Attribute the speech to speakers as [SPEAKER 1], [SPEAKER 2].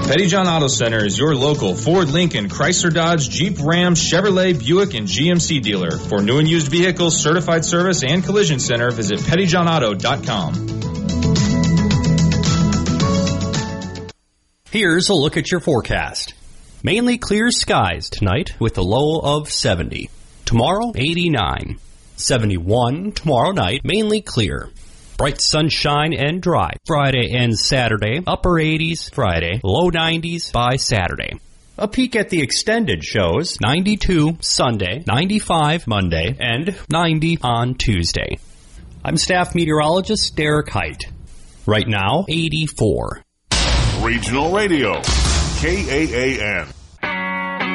[SPEAKER 1] Pettyjohn Auto Center is your local Ford, Lincoln, Chrysler, Dodge, Jeep, Ram, Chevrolet, Buick, and GMC dealer. For new and used vehicles, certified service, and collision center, visit pettyjohnauto.com.
[SPEAKER 2] Here's a look at your forecast. Mainly clear skies tonight with a low of 70. Tomorrow, 89. 71 tomorrow night, mainly clear. Bright sunshine and dry Friday and Saturday. Upper 80s Friday, low 90s by Saturday. A peek at the extended shows, 92 Sunday, 95 Monday, and 90 on Tuesday. I'm staff meteorologist Derek Height. Right now, 84.
[SPEAKER 3] Regional Radio, KAAN.